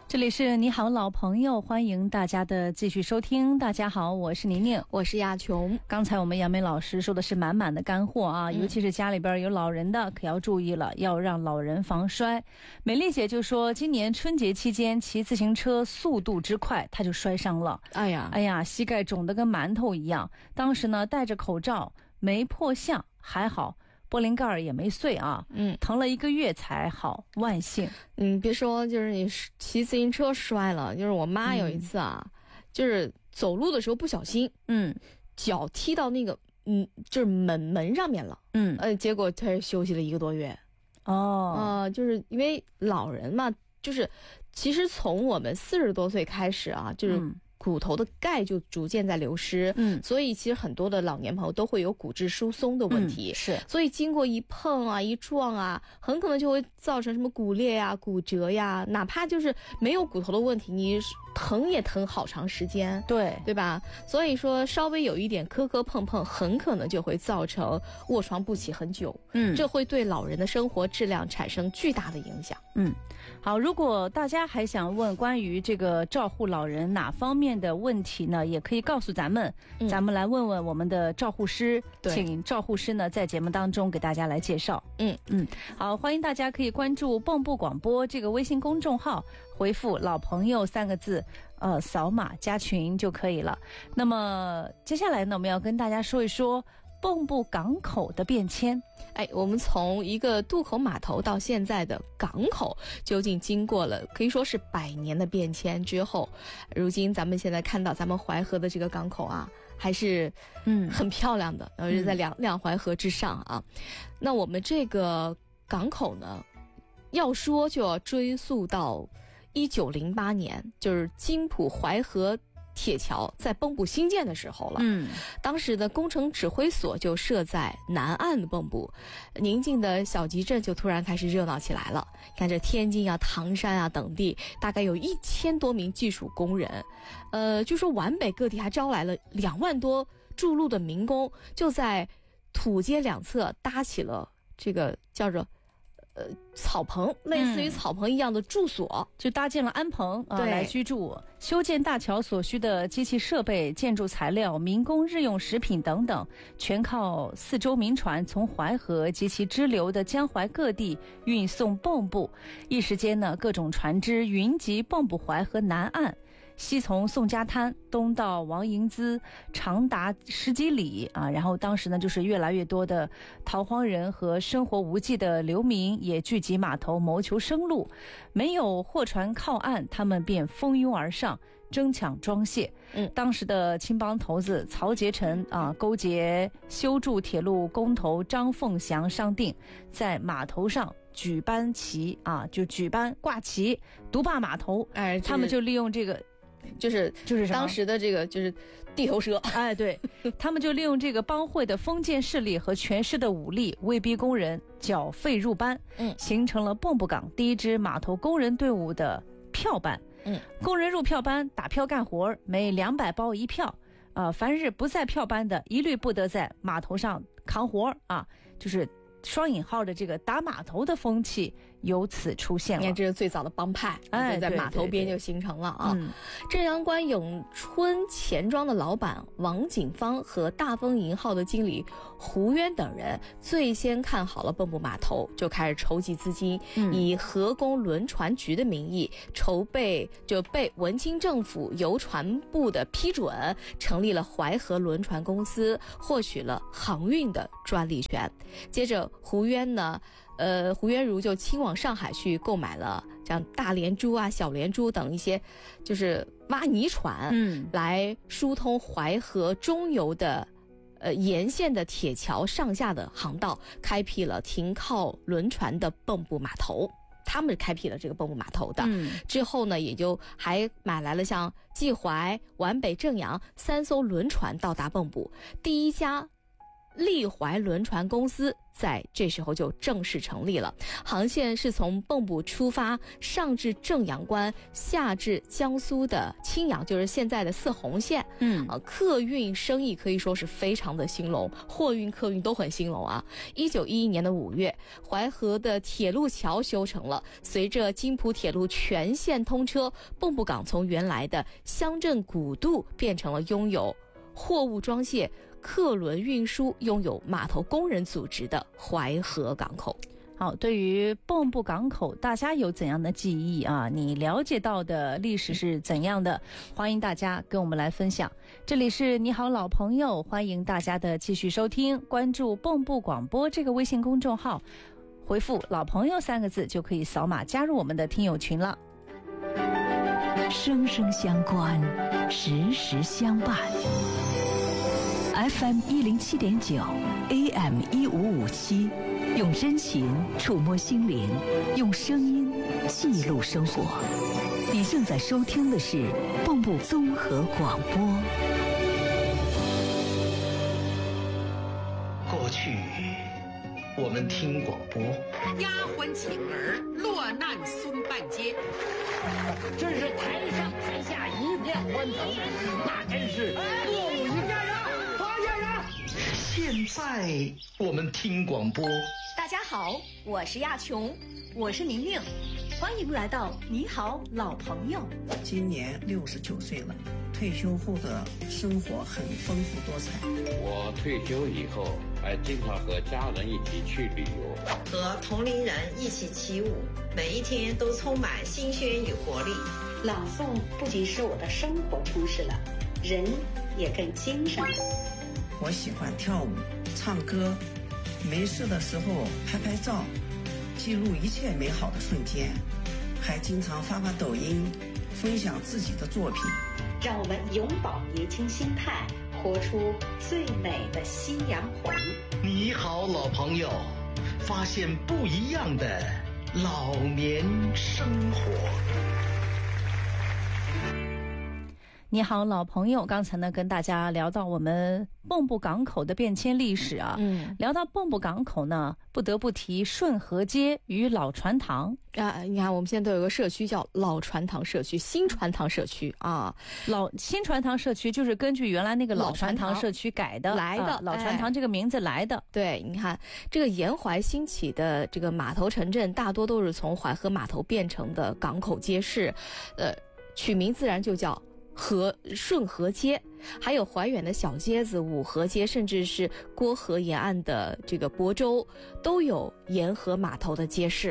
这里是你好老朋友，欢迎大家的继续收听。大家好，我是宁宁， 我是亚琼。 刚才我们杨梅老师说的是满满的干货啊，尤其是家里边有老人的可要注意了，要让老人防摔。美丽姐就说今年春节期间骑自行车速度之快，她就摔伤了。哎呀，膝盖肿得跟馒头一样。当时呢戴着口罩，没破相，还好玻璃盖也没碎啊，疼了1个月才好，万幸。 别说就是你骑自行车摔了，就是我妈有一次啊，就是走路的时候不小心，脚踢到那个就是门上面了，结果她休息了1个多月。就是因为老人嘛，就是其实从我们40多岁开始啊，就是骨头的钙就逐渐在流失，所以其实很多的老年朋友都会有骨质疏松的问题， 是， 所以经过一碰啊、一撞啊，很可能就会造成什么骨裂呀、骨折呀，哪怕就是没有骨头的问题，你疼也疼好长时间，对吧？所以说稍微有一点磕磕碰碰，很可能就会造成卧床不起很久，这会对老人的生活质量产生巨大的影响。 好，如果大家还想问关于这个照护老人哪方面的问题呢，也可以告诉咱们，咱们来问问我们的照护师，请照护师呢在节目当中给大家来介绍。好，欢迎大家可以关注蚌埠广播这个微信公众号，回复老朋友3个字，扫码加群就可以了。那么接下来呢，我们要跟大家说一说蚌埠港口的变迁。 我们从一个渡口码头到现在的港口，究竟经过了可以说是100年的变迁之后，如今咱们现在看到咱们淮河的这个港口啊，还是很漂亮的，然后是在两淮河之上啊。那我们这个港口呢，要说就要追溯到1908年，就是津浦淮河铁桥在蚌埠兴建的时候了。当时的工程指挥所就设在南岸的蚌埠，宁静的小集镇就突然开始热闹起来了。看这天津啊、唐山啊等地，大概有1000多名技术工人，据说皖北各地还招来了2万多筑路的民工，就在土街两侧搭起了这个叫做草棚，类似于草棚一样的住所， 就搭建了安棚来居住。修建大桥所需的机器设备、建筑材料、民工日用食品等等，全靠4艘民船从淮河及其支流的江淮各地运送蚌埠。一时间呢，各种船只云集蚌埠淮河南岸，西从宋家滩，东到王营资，长达10几里啊。然后当时呢，就是越来越多的逃荒人和生活无计的流民也聚集码头谋求生路。没有货船靠岸，他们便蜂拥而上，争抢装卸。当时的青帮头子曹杰臣勾结修筑铁路工头张凤祥商定，在码头上举办旗就举办挂旗，独霸码头。他们就利用这个就是当时的这个就是地头蛇， 对，他们就利用这个帮会的封建势力和全市的武力，威逼工人缴费入班，形成了蚌埠港第一支码头工人队伍的票班。工人入票班打票干活，每200包1票，凡日不在票班的，一律不得在码头上扛活就是双引号的这个打码头的风气由此出现了。 你看，这是最早的帮派，在码头边就形成了啊。镇阳关永春钱庄的老板王景芳和大丰银号的经理胡渊等人最先看好了蚌埠码头，就开始筹集资金，以河工轮船局的名义筹备，就被文清政府邮传部的批准，成立了淮河轮船公司，获取了航运的专利权。接着胡渊如就亲往上海去购买了像大连珠啊、小连珠等一些就是挖泥船，来疏通淮河中游的沿线的铁桥上下的航道，开辟了停靠轮船的蚌埠码头。他们开辟了这个蚌埠码头的，之后呢，也就还买来了像济淮、皖北、正阳3艘轮船到达蚌埠。第一家利怀轮船公司在这时候就正式成立了。航线是从蚌埠出发，上至正阳关，下至江苏的青阳，就是现在的泗洪县。客运生意可以说是非常的兴隆，货运客运都很兴隆啊。1911年的5月，淮河的铁路桥修成了，随着津浦铁路全线通车，蚌埠港从原来的乡镇古渡变成了拥有货物装卸、客轮运输、拥有码头工人组织的淮河港口。 好，对于蚌埠港口，大家有怎样的记忆啊？你了解到的历史是怎样的？欢迎大家跟我们来分享。这里是你好老朋友，欢迎大家的继续收听，关注蚌埠广播这个微信公众号，回复老朋友3个字就可以扫码加入我们的听友群了。 生生相关，时时相伴。FM 107.9 AM 1557，用真情触摸心灵，用声音记录生活。你正在收听的是蚌埠综合广播。 过去我们听广播， 丫鬟请儿落难松半街， 真是台上台下一片欢腾，那真是歌舞一片啊！发现人。 现在我们听广播。 大家好，我是亚琼，我是宁宁，欢迎来到你好老朋友。 今年69岁了，退休后的生活很丰富多彩。 我退休以后还经常和家人一起去旅游， 和同龄人一起起舞，每一天都充满新鲜与活力。 朗诵不仅使我的生活充实了，人也更精神了。 我喜欢跳舞、唱歌，没事的时候拍拍照，记录一切美好的瞬间，还经常发抖音，分享自己的作品。 让我们永葆年轻心态，活出最美的夕阳红。 你好老朋友，发现不一样的老年生活。 你好老朋友，刚才呢跟大家聊到我们蚌埠港口的变迁历史啊。聊到蚌埠港口呢，不得不提顺河街与老船塘啊。你看我们现在都有个社区叫老船塘社区、新船塘社区啊。 新船塘社区就是根据原来那个老船塘社区改的来的， 老船塘这个名字来的。 对，你看这个沿淮兴起的这个码头城镇，大多都是从淮河码头变成的港口街市，取名自然就叫顺河街，还有怀远的小街子、五河街，甚至是郭河沿岸的这个亳州，都有沿河码头的街市。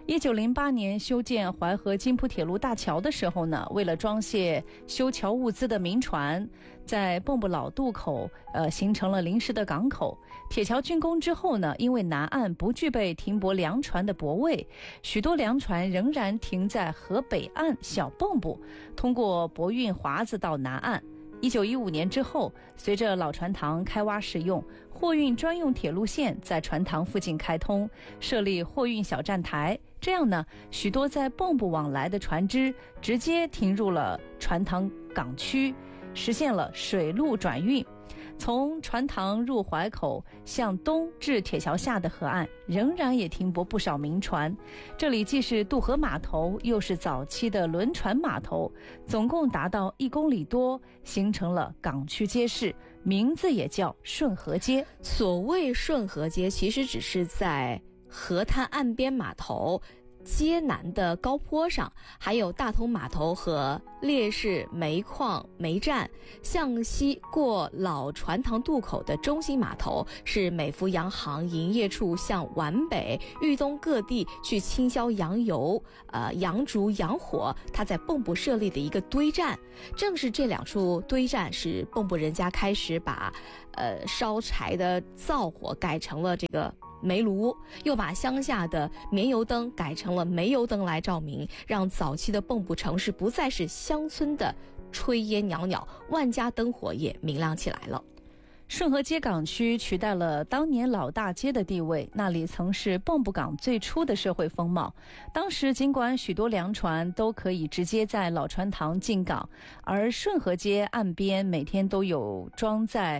1908年修建淮河津浦铁路大桥的时候呢，为了装卸修桥物资的民船，在蚌埠老渡口形成了临时的港口。铁桥竣工之后呢，因为南岸不具备停泊粮船的泊位，许多粮船仍然停在河北岸小蚌埠，通过泊运华子到南岸。1915年之后，随着老船塘开挖使用，货运专用铁路线在船塘附近开通，设立货运小站台。这样呢，许多在蚌埠往来的船只直接停入了船塘港区，实现了水陆转运。从船塘入淮口向东至铁桥下的河岸，仍然也停泊不少民船。这里既是渡河码头，又是早期的轮船码头，总共达到1公里多，形成了港区街市，名字也叫顺河街。 所谓顺河街，其实只是在河滩岸边码头街南的高坡上，还有大同码头和烈士煤矿煤站，向西过老船塘渡口的中心码头，是美孚洋行营业处向皖北、豫东各地去倾销洋油、洋烛、洋火，它在蚌埠设立的一个堆站。正是这2处堆站，使蚌埠人家开始把烧柴的灶火改成了这个煤炉，又把乡下的棉油灯改成了煤油灯来照明，让早期的蚌埠城市不再是乡村的炊烟袅袅，万家灯火也明亮起来了。 顺河街港区取代了当年老大街的地位，那里曾是蚌埠港最初的社会风貌。当时尽管许多粮船都可以直接在老船塘进港，而顺河街岸边每天都有装载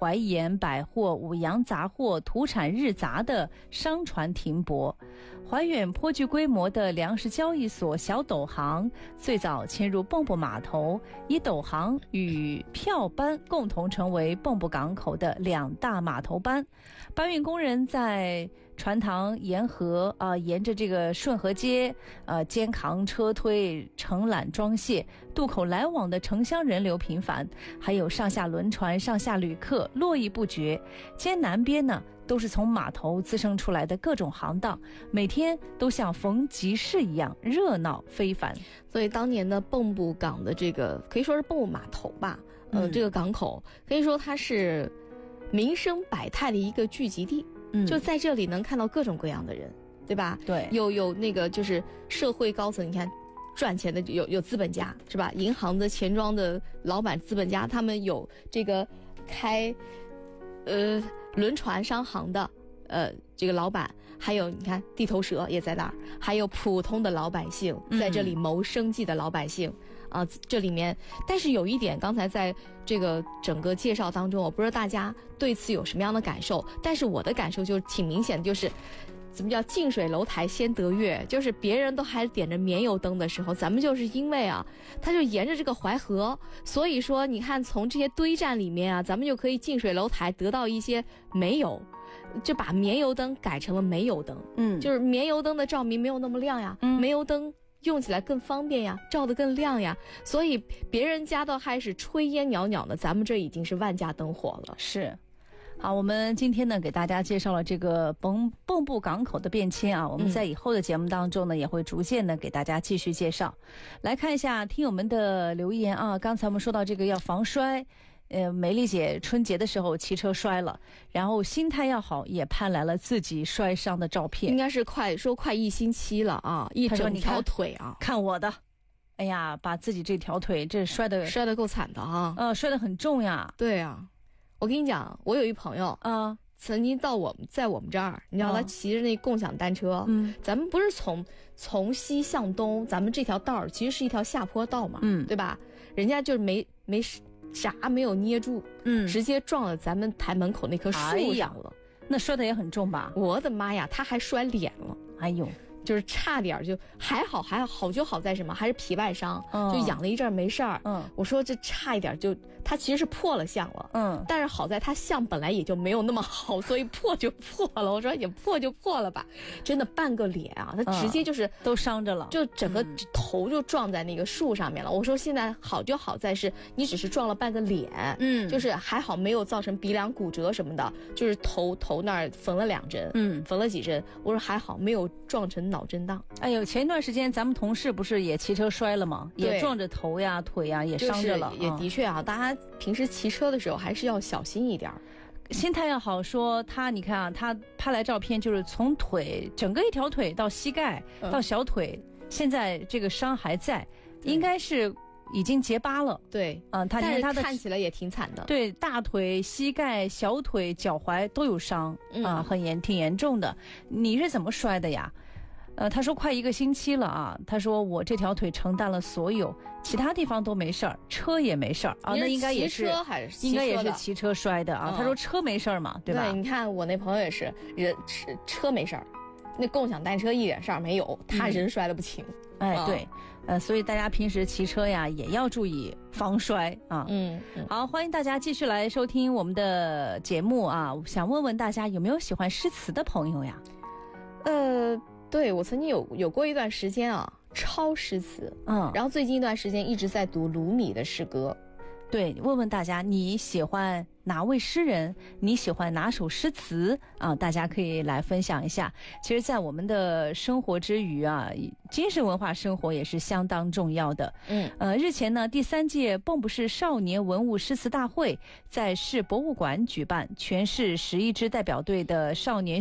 淮盐百货、五羊杂货、土产日杂的商船停泊。怀远颇具规模的粮食交易所小斗行最早迁入蚌埠码头，以斗行与票班共同成为蚌埠港口的2大码头班。搬运工人在船塘沿河沿着这个顺河街肩扛车推承揽装卸，渡口来往的城乡人流频繁，还有上下轮船、上下旅客络绎不绝。街南边呢都是从码头滋生出来的各种行当，每天都像逢集市一样热闹非凡。 所以当年的蚌埠港的这个可以说是蚌埠码头吧，这个港口可以说它是民生百态的一个聚集地。就在这里能看到各种各样的人，对吧？对，有那个就是社会高层，你看赚钱的有资本家是吧？银行的钱庄的老板资本家，他们有这个开轮船商行的这个老板，还有你看地头蛇也在那儿，还有普通的老百姓在这里谋生计的老百姓。这里面，但是有一点，刚才在这个整个介绍当中，我不知道大家对此有什么样的感受，但是我的感受就挺明显的，就是怎么叫近水楼台先得月，就是别人都还点着煤油灯的时候，咱们就是因为它就沿着这个淮河，所以说你看从这些堆栈里面咱们就可以近水楼台得到一些煤油，就把煤油灯改成了煤油灯，就是煤油灯的照明没有那么亮呀，煤油灯用起来更方便呀，照得更亮呀，所以别人家都还是炊烟袅袅的，咱们这已经是万家灯火了。 是。好，我们今天呢给大家介绍了这个蚌埠港口的变迁我们在以后的节目当中呢也会逐渐的给大家继续介绍。来看一下听友们的留言刚才我们说到这个要防摔，梅丽姐春节的时候骑车摔了，然后心态要好，也拍来了自己摔伤的照片， 应该是快1星期了一整条腿看我的，哎呀，把自己这条腿这摔得够惨的摔得很重呀。 对啊，我跟你讲，我有一朋友曾经在我们这儿，你知道他骑着那共享单车，咱们不是从西向东，咱们这条道其实是一条下坡道嘛，对吧？人家就是没有捏住，直接撞了咱们台门口那棵树上了。 那摔得也很重吧？ 我的妈呀，他还摔脸了！ 哎呦， 就是差点就还好就好在什么？还是皮外伤，就养了一阵没事儿。我说这差一点就他其实是破了相了，但是好在他相本来也就没有那么好，所以破就破了。我说也破就破了吧，真的半个脸他直接就是都伤着了， 就整个头就撞在那个树上面了。我说现在好就好在是你只是撞了半个脸，就是还好没有造成鼻梁骨折什么的，就是头那儿缝了2针，缝了几针。我说还好没有撞成脑震荡。 哎呦，前一段时间咱们同事不是也骑车摔了吗？也撞着头呀腿呀也伤着了， 也的确大家平时骑车的时候还是要小心一点， 心态要好。说你看他拍来照片，就是从腿整个一条腿到膝盖到小腿，现在这个伤还在，应该是已经结疤了。 对，但是他看起来也挺惨的。 对，大腿、膝盖、小腿、脚踝都有伤挺严重的。你是怎么摔的呀？他说快1个星期了他说我这条腿承担了所有，其他地方都没事儿，车也没事儿那应该也是骑车摔的他说车没事儿嘛，对吧？ 对，你看我那朋友也是，车没事儿，那共享单车一点事儿没有，他人摔得不轻。 对，所以大家平时骑车呀也要注意防摔好，欢迎大家继续来收听我们的节目想问问大家有没有喜欢诗词的朋友呀？ 对，我曾经有过一段时间抄诗词，然后最近一段时间一直在读鲁米的诗歌。 对，问问大家你喜欢哪位诗人？你喜欢哪首诗词大家可以来分享一下。其实在我们的生活之余精神文化生活也是相当重要的。日前呢，第3届蚌埠市少年文物诗词大会在市博物馆举办，全市11支代表队的少年